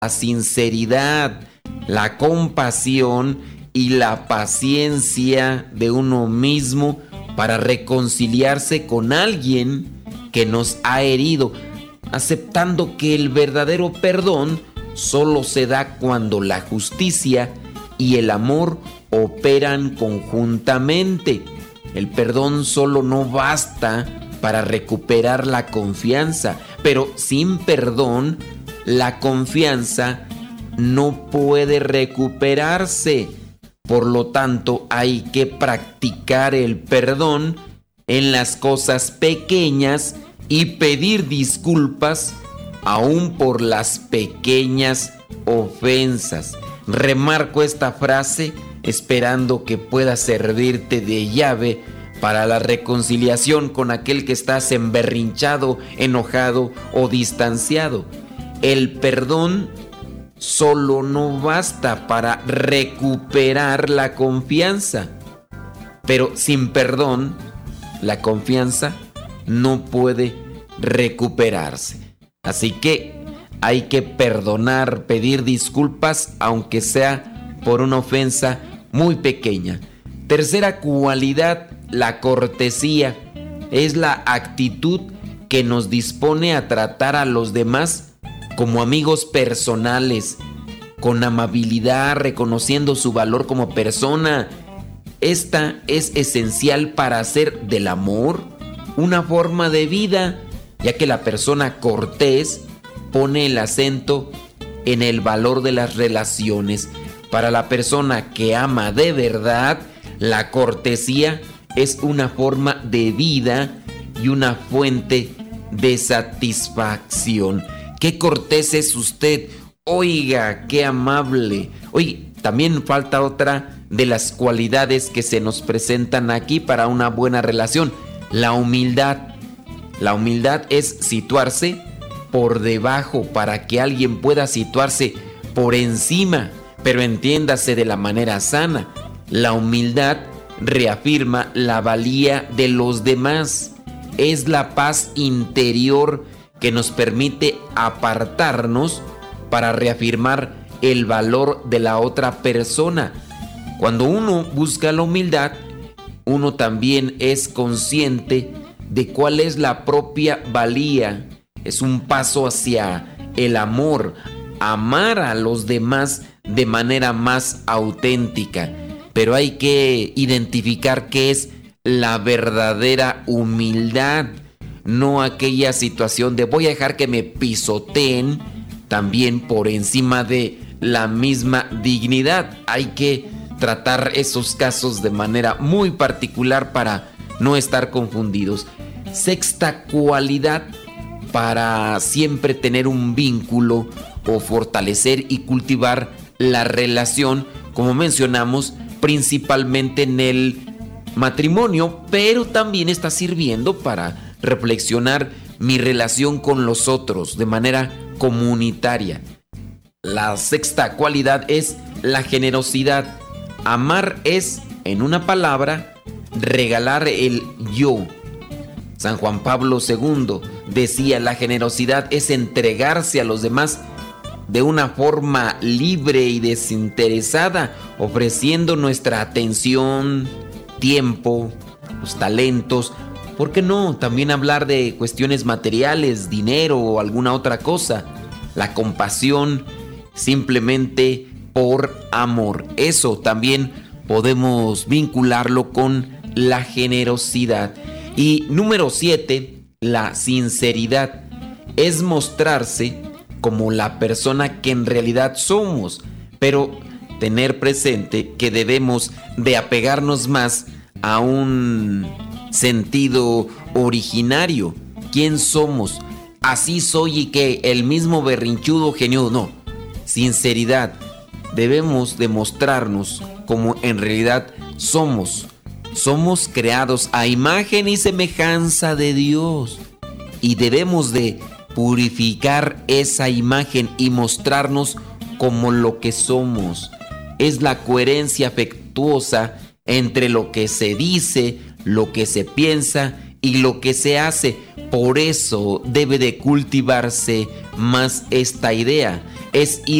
la sinceridad, la compasión y la paciencia de uno mismo para reconciliarse con alguien que nos ha herido, aceptando que el verdadero perdón solo se da cuando la justicia y el amor operan conjuntamente. El perdón solo no basta para recuperar la confianza, pero sin perdón, la confianza no puede recuperarse. Por lo tanto, hay que practicar el perdón en las cosas pequeñas y pedir disculpas aún por las pequeñas ofensas. Remarco esta frase esperando que pueda servirte de llave para la reconciliación con aquel que estás emberrinchado, enojado o distanciado. El perdón solo no basta para recuperar la confianza, pero sin perdón, la confianza no puede recuperarse. Así que hay que perdonar, pedir disculpas, aunque sea por una ofensa muy pequeña. Tercera cualidad, la cortesía. Es la actitud que nos dispone a tratar a los demás como amigos personales, con amabilidad, reconociendo su valor como persona. Esta es esencial para hacer del amor una forma de vida, ya que la persona cortés pone el acento en el valor de las relaciones. Para la persona que ama de verdad, la cortesía es una forma de vida y una fuente de satisfacción. ¡Qué cortés es usted! Oiga, qué amable. Oye, también falta otra de las cualidades que se nos presentan aquí para una buena relación: la humildad. La humildad es situarse por debajo para que alguien pueda situarse por encima, pero entiéndase de la manera sana. La humildad reafirma la valía de los demás. Es la paz interior que nos permite apartarnos para reafirmar el valor de la otra persona. Cuando uno busca la humildad, uno también es consciente de cuál es la propia valía. Es un paso hacia el amor, amar a los demás de manera más auténtica. Pero hay que identificar qué es la verdadera humildad, no aquella situación de voy a dejar que me pisoteen también por encima de la misma dignidad. Hay que tratar esos casos de manera muy particular para no estar confundidos. Sexta cualidad para siempre tener un vínculo o fortalecer y cultivar la relación, como mencionamos, principalmente en el matrimonio, pero también está sirviendo para reflexionar mi relación con los otros de manera comunitaria. La sexta cualidad es la generosidad. Amar es, en una palabra, regalar el yo. San Juan Pablo II decía: la generosidad es entregarse a los demás de una forma libre y desinteresada, ofreciendo nuestra atención, tiempo, los talentos. ¿Por qué no también hablar de cuestiones materiales, dinero o alguna otra cosa? La compasión simplemente por amor. Eso también podemos vincularlo con la generosidad. Y número 7, la sinceridad. Es mostrarse como la persona que en realidad somos, pero tener presente que debemos de apegarnos más a un sentido originario. ¿Quién somos? Así soy y que el mismo berrinchudo geniudo. No, sinceridad. Debemos demostrarnos como en realidad somos. Somos creados a imagen y semejanza de Dios y debemos de purificar esa imagen y mostrarnos como lo que somos. Es la coherencia afectuosa entre lo que se dice, lo que se piensa y lo que se hace. Por eso debe de cultivarse más esta idea. Es ir